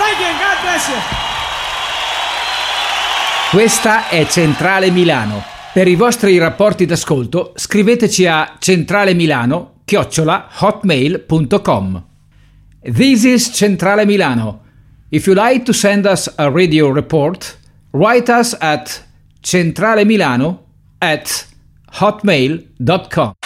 Thank you. God bless you. Questa è Centrale Milano. Per i vostri rapporti d'ascolto scriveteci a centralemilano@hotmail.com. This is Centrale Milano. If you like to send us a radio report, write us at centralemilano@hotmail.com.